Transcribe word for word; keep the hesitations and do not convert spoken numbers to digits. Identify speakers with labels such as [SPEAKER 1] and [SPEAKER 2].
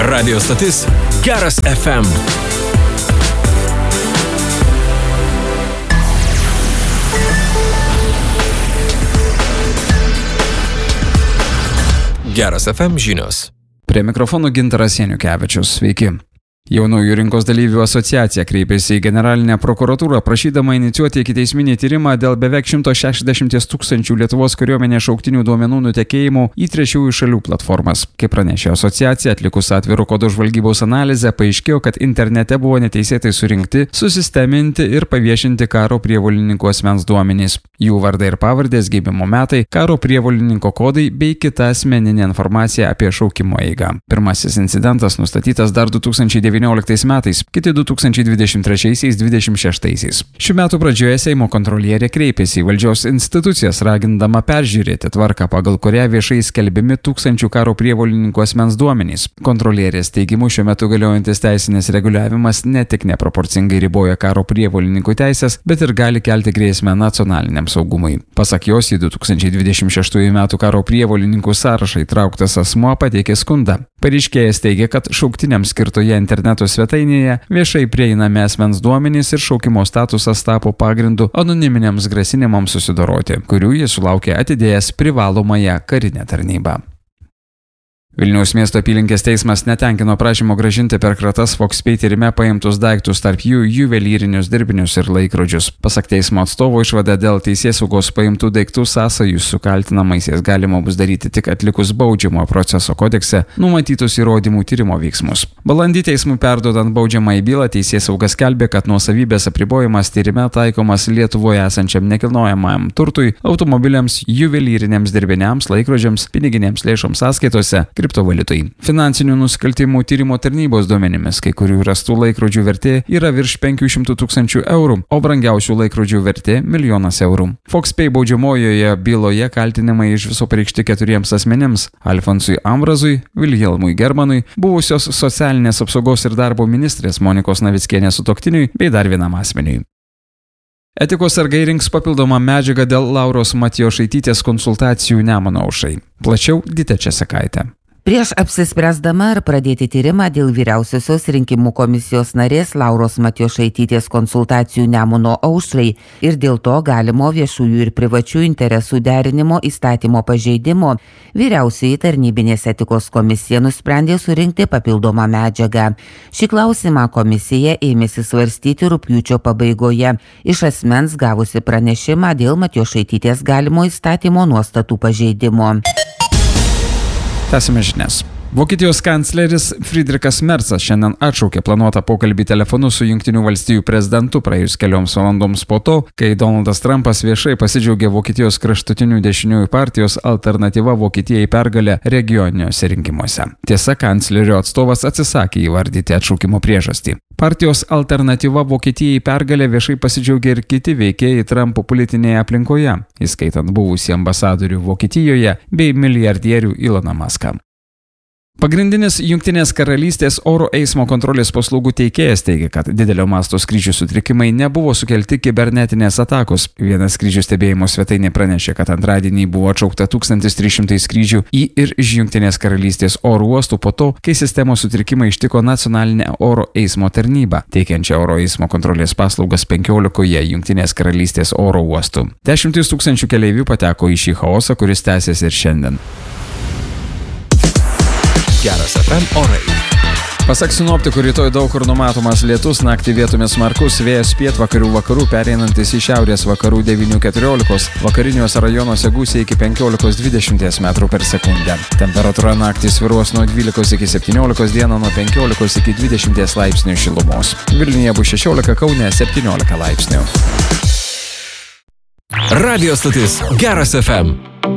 [SPEAKER 1] Radio stotis Geras F M. Geras F M žinios.
[SPEAKER 2] Prie mikrofonų Gintaras Janiukevičius. Sveiki. Jaunųjų rinkos dalyvių asociacija kreipėsi į generalinę prokuratūrą prašydama inicijuoti ikiteisminį tyrimą dėl beveik šimto šešiasdešimt tūkstančių Lietuvos kariuomenės šauktinių duomenų nutekėjimų į trečiųjų šalių platformas. Kaip pranešė asociacija, atlikus atvirų kodų žvalgybos analizę, paaiškėjo, kad internete buvo neteisėtai surinkti, susisteminti ir paviešinti karo prievolininkų asmens duomenys. Jų vardai ir pavardės, gimimo metai, karo prievolininko kodai bei kita asmeninė informacija apie šaukimo eigą. Pirmasis incidentas nustatytas dar du tūkstančiai devynioliktais metais, kiti du tūkstančiai dvidešimt trečiaisiais - dvidešimt šeštaisiais. Šių metų pradžioje Seimo kontrolierė kreipėsi į valdžios institucijas, ragindama peržiūrėti tvarką, pagal kurią viešai skelbiami tūkstančių karo prievolininkų asmens duomenys. Kontrolierės teigimu šiuo metu galiojantis teisinis reguliavimas ne tik neproporcingai riboja karo prievolininkų teisės, bet ir gali kelti grėsmę nacionaliniam saugumui. Pasak jos, į du tūkstančiai dvidešimt šeštųjų metų karo prievolininkų sąrašą įtrauktas asmuo pateikė skundą. Pareiškėjas teigia, kad šauktiniams skirtoje interneto svetainėje viešai prieinami asmens duomenys ir šaukimo statusas tapo pagrindu anoniminiams grasinimams susidoroti, kurių jis sulaukė atidėjęs privalomąją karinę tarnybą. Vilniaus miesto apylinkės teismas netenkino prašymo gražinti per kratas Foxpay tyrime paimtus daiktus, tarp jų juvelyrinius dirbinius ir laikrodžius. Pasak teismo atstovo, išvada dėl teisėsaugos paimtų daiktų sąsajų su kaltinamaisiais galima bus daryti tik atlikus baudžiamojo proceso kodekse numatytus įrodymų tyrimo veiksmus. Balandį teismui perduodant baudžiamąją bylą, teisėsauga skelbė, kad nuosavybės apribojimas tyrime taikomas Lietuvoje esančiam nekilnojamajam turtui, automobiliams, juvelyriniams dirbiniams, laikrodžiams, piniginėms lėšoms sąskaitose, kriptovaliutai. Finansinių nusikaltimų tyrimo tarnybos duomenimis kai kurių rastų laikrodžių vertė yra virš penkių šimtų tūkstančių eurų, o brangiausių laikrodžių vertė milijonas eurų. Foxpay baudžiamojoje byloje kaltinimai iš viso pareikšti keturiems asmenims – Alfonsui Ambrazui, Vilhelmui Germanui, buvusios socialinės apsaugos ir darbo ministrės Monikos Navickienės sutuoktiniui bei dar vienam asmeniui. Etikos sargai rinks papildomą medžiagą dėl Lauros Matjošaitytės konsultacijų Nemuno aušrai. Plačiau Ditė Česakaitė.
[SPEAKER 3] Prieš apsispręsdama ar pradėti tyrimą dėl vyriausiosios rinkimų komisijos narės Lauros Matjošaitytės konsultacijų Nemuno aušrai ir dėl to galimo viešųjų ir privačių interesų derinimo įstatymo pažeidimo, vyriausioji tarnybinės etikos komisija nusprendė surinkti papildomą medžiagą. Šį klausimą komisija ėmėsi svarstyti rugpjūčio pabaigoje iš asmens gavusi pranešimą dėl Matjošaitytės galimo įstatymo nuostatų pažeidimo.
[SPEAKER 2] Tęsime žinias. Vokietijos kancleris Friedrichas Merzas šiandien atšaukė planuotą pokalbį telefonu su Jungtinių valstijų prezidentu praėjus kelioms valandoms po to, kai Donaldas Trumpas viešai pasidžiaugė Vokietijos kraštutinių dešiniųjų partijos Alternatyva Vokietijai pergalę regioniniuose rinkimuose. Tiesa, kanclerio atstovas atsisakė įvardyti atšaukimo priežastį. Partijos Alternatyva Vokietijai pergalę viešai pasidžiaugė ir kiti veikėjai Trumpo politinėje aplinkoje, įskaitant buvusį ambasadorių Vokietijoje bei milijardierių Eloną Muską. Pagrindinis Jungtinės karalystės oro eismo kontrolės paslaugų teikėjas teigia, kad didelio masto skrydžių sutrikimai nebuvo sukelti kibernetinės atakos. Vienas skrydžių stebėjimo svetainė pranešė, kad antradienį buvo atšaukta tūkstantis trys šimtai skrydžių į ir iš Jungtinės karalystės oro uostų po to, kai sistemos sutrikimai ištiko nacionalinę oro eismo tarnybą, teikiančią oro eismo kontrolės paslaugas penkiolikoje Jungtinės karalystės oro uostų. Dešimtis tūkstančių keleivių pateko į šį chaosą, kuris tęsiasi ir šiandien.
[SPEAKER 1] Geras F M orai.
[SPEAKER 2] Pasak sinoptikų, rytoj daug kur numatomas lietus, naktį vietomis smarkus, vėjas pietvakarių vakarų pereinantis į šiaurės vakarų devynių keturiolikos, vakariniuose rajonuose gūsiai iki penkiolikos dvidešimt metrų per sekundę. Temperatūra naktį svyruos nuo dvylikos iki septyniolikos, dieną nuo penkiolikos iki dvidešimt laipsnių šilumos. Vilniuje bus šešiolika, Kaune septyniolika laipsnių.
[SPEAKER 1] Radio stotis Geras F M.